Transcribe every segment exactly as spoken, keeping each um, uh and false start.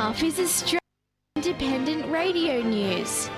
half is Australian Independent Radio News.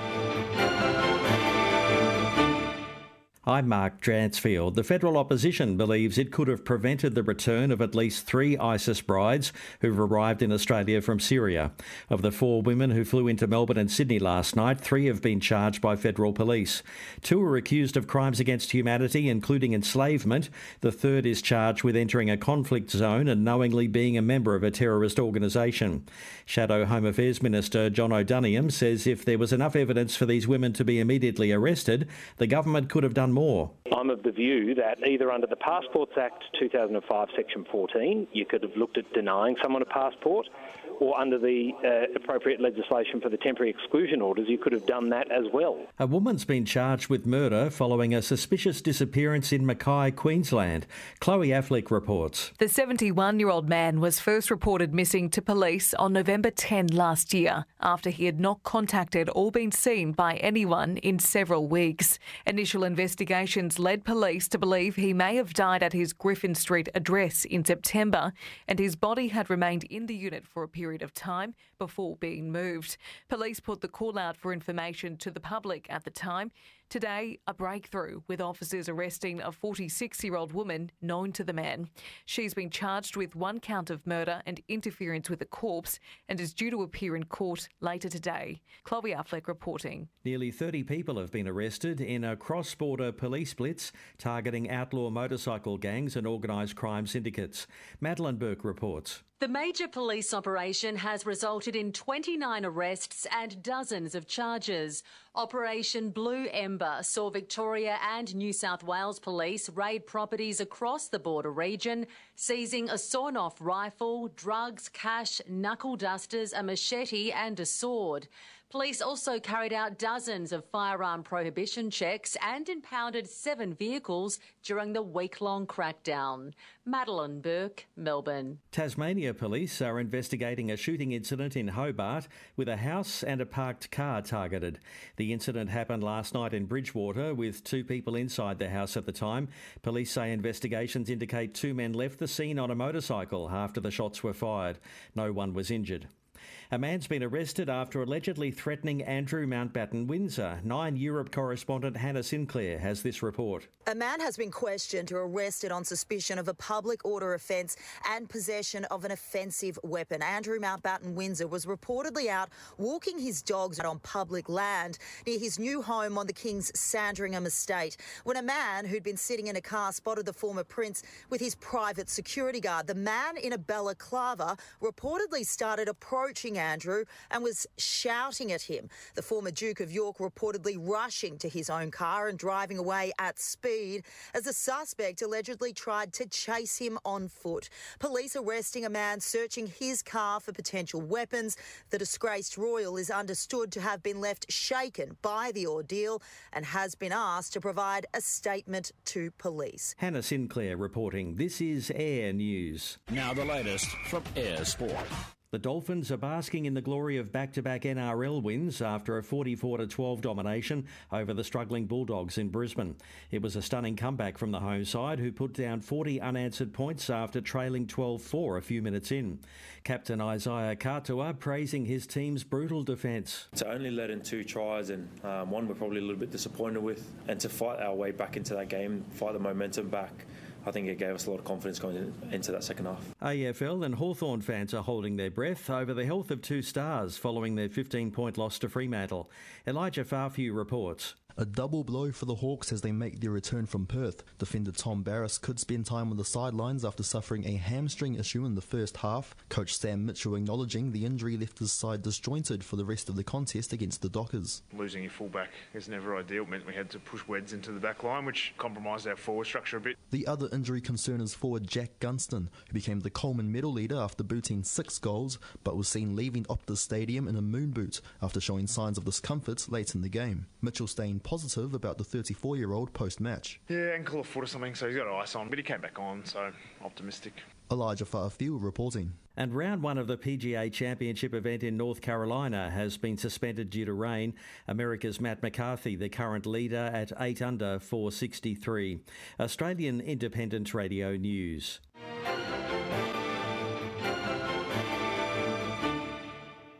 I'm Mark Dransfield. The federal opposition believes it could have prevented the return of at least three ISIS brides who've arrived in Australia from Syria. Of the four women who flew into Melbourne and Sydney last night, three have been charged by federal police. Two are accused of crimes against humanity, including enslavement. The third is charged with entering a conflict zone and knowingly being a member of a terrorist organisation. Shadow Home Affairs Minister John O'Doniam says if there was enough evidence for these women to be immediately arrested, the government could have done more. I'm of the view that either under the Passports Act two thousand five, Section fourteen, you could have looked at denying someone a passport, or under the uh, appropriate legislation for the temporary exclusion orders, you could have done that as well. A woman's been charged with murder following a suspicious disappearance in Mackay, Queensland. Chloe Affleck reports. The seventy-one-year-old man was first reported missing to police on November tenth last year after he had not contacted or been seen by anyone in several weeks. Initial investigations led police to believe he may have died at his Griffin Street address in September, and his body had remained in the unit for a period of time before being moved. Police put the call out for information to the public at the time. Today, a breakthrough with officers arresting a forty-six-year-old woman known to the man. She's been charged with one count of murder and interference with a corpse and is due to appear in court later today. Chloe Affleck reporting. Nearly thirty people have been arrested in a cross-border police blitz targeting outlaw motorcycle gangs and organised crime syndicates. Madeline Burke reports. The major police operation has resulted in twenty-nine arrests and dozens of charges. Operation Blue Ember saw Victoria and New South Wales police raid properties across the border region, seizing a sawn-off rifle, drugs, cash, knuckle dusters, a machete and a sword. Police also carried out dozens of firearm prohibition checks and impounded seven vehicles during the week-long crackdown. Madeline Burke, Melbourne. Tasmania police are investigating a shooting incident in Hobart with a house and a parked car targeted. The incident happened last night in Bridgewater with two people inside the house at the time. Police say investigations indicate two men left the scene on a motorcycle after the shots were fired. No one was injured. A man's been arrested after allegedly threatening Andrew Mountbatten Windsor. Nine Europe correspondent Hannah Sinclair has this report. A man has been questioned or arrested on suspicion of a public order offence and possession of an offensive weapon. Andrew Mountbatten Windsor was reportedly out walking his dogs on public land near his new home on the King's Sandringham estate when a man who'd been sitting in a car spotted the former prince with his private security guard. The man in a balaclava reportedly started approaching Andrew and was shouting at him. The former Duke of York reportedly rushing to his own car and driving away at speed as the suspect allegedly tried to chase him on foot. Police arresting a man searching his car for potential weapons. The disgraced royal is understood to have been left shaken by the ordeal and has been asked to provide a statement to police. Hannah Sinclair reporting. This is Air News. Now the latest from Air Sport. The Dolphins are basking in the glory of back-to-back N R L wins after a forty-four to twelve domination over the struggling Bulldogs in Brisbane. It was a stunning comeback from the home side, who put down forty unanswered points after trailing twelve four a few minutes in. Captain Isaiah Katua praising his team's brutal defence. To only let in two tries and um, one we're probably a little bit disappointed with, and to fight our way back into that game, fight the momentum back, I think it gave us a lot of confidence going into that second half. A F L and Hawthorn fans are holding their breath over the health of two stars following their fifteen-point loss to Fremantle. Elijah Farfew reports. A double blow for the Hawks as they make their return from Perth. Defender Tom Barras could spend time on the sidelines after suffering a hamstring issue in the first half. Coach Sam Mitchell acknowledging the injury left his side disjointed for the rest of the contest against the Dockers. Losing your fullback is never ideal. It meant we had to push Weds into the back line, which compromised our forward structure a bit. The other injury concern is forward Jack Gunston, who became the Coleman medal leader after booting six goals, but was seen leaving Optus Stadium in a moon boot after showing signs of discomfort late in the game. Mitchell staying positive about the thirty-four-year-old post-match. Yeah, ankle or foot or something, so he's got ice on, but he came back on, so optimistic. Elijah Farfield reporting. And round one of the P G A Championship event in North Carolina has been suspended due to rain. America's Matt McCarthy, the current leader, at eight under four sixty-three. Australian Independent Radio News.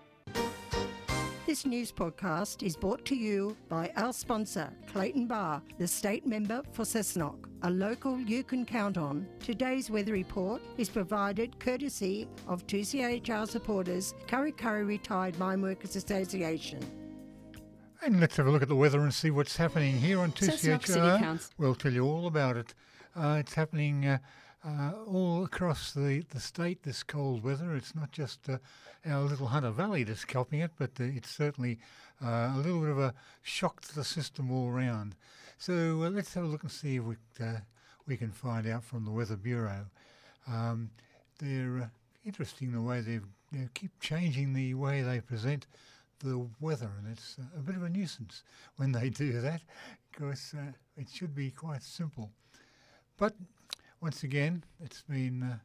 This news podcast is brought to you by our sponsor, Clayton Bar, the state member for Cessnock, a local you can count on. Today's weather report is provided courtesy of two C H R supporters, Curry Curry Retired Mine Workers Association. And let's have a look at the weather and see what's happening here on two C H R. We'll tell you all about it. Uh, it's happening uh, uh, all across the, the state, this cold weather. It's not just uh, our little Hunter Valley that's copying it, but uh, it's certainly uh, a little bit of a shock to the system all round. So uh, let's have a look and see if we, uh, we can find out from the Weather Bureau. Um, they're uh, interesting the way they've, they keep changing the way they present the weather, and it's uh, a bit of a nuisance when they do that, because uh, it should be quite simple. But once again, it's been uh,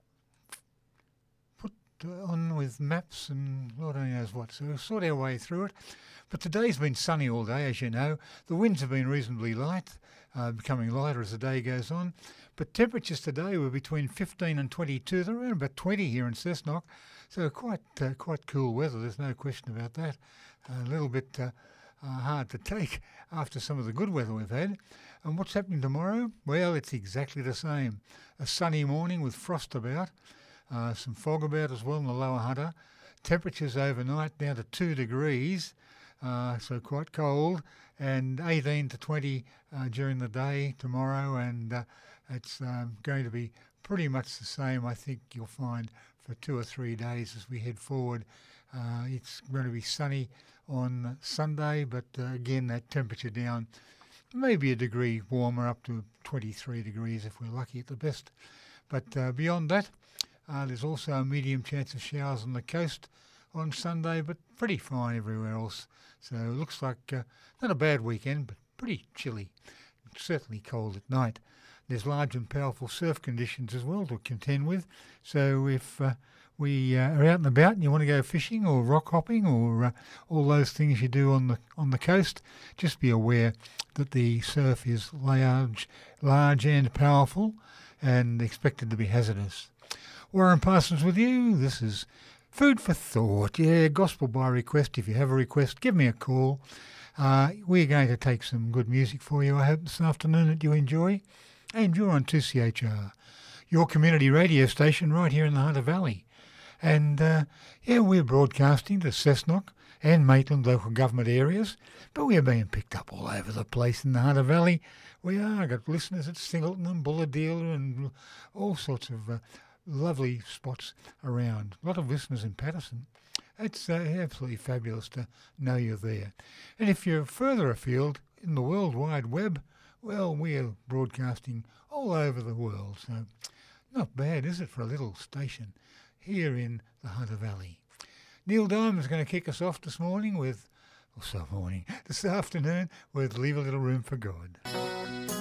put on with maps and Lord only knows what, so we'll sort our way through it. But today's been sunny all day, as you know. The winds have been reasonably light, uh, becoming lighter as the day goes on. But temperatures today were between fifteen and twenty-two. They're around about twenty here in Cessnock, so quite uh, quite cool weather. There's no question about that. Uh, a little bit uh, uh, hard to take after some of the good weather we've had. And what's happening tomorrow? Well, it's exactly the same. A sunny morning with frost about, uh, some fog about as well in the lower Hunter. Temperatures overnight down to two degrees, uh, so quite cold, and eighteen to twenty uh, during the day tomorrow, and uh, it's um, going to be pretty much the same, I think you'll find, for two or three days as we head forward. Uh, it's going to be sunny on Sunday, but uh, again, that temperature down maybe a degree warmer, up to twenty-three degrees if we're lucky at the best. But uh, beyond that, uh, there's also a medium chance of showers on the coast on Sunday, but pretty fine everywhere else. So it looks like uh, not a bad weekend, but pretty chilly. Certainly cold at night. There's large and powerful surf conditions as well to contend with. So if uh, we uh, are out and about and you want to go fishing or rock hopping or uh, all those things you do on the on the coast, just be aware that the surf is large, large and powerful, and expected to be hazardous. Warren Parsons with you. This is Food for Thought. Yeah, gospel by request. If you have a request, give me a call. Uh, we're going to take some good music for you, I hope, this afternoon that you enjoy. And you're on two C H R, your community radio station right here in the Hunter Valley. And, uh, yeah, we're broadcasting to Cessnock and Maitland local government areas, but we're being picked up all over the place in the Hunter Valley. We are. I've got listeners at Singleton and Bulahdelah and all sorts of uh, lovely spots around. A lot of listeners in Patterson. It's uh, absolutely fabulous to know you're there. And if you're further afield in the World Wide Web, well, we're broadcasting all over the world, so not bad, is it, for a little station here in the Hunter Valley. Neil Diamond's going to kick us off this morning with, or so morning, this afternoon with Leave a Little Room for God.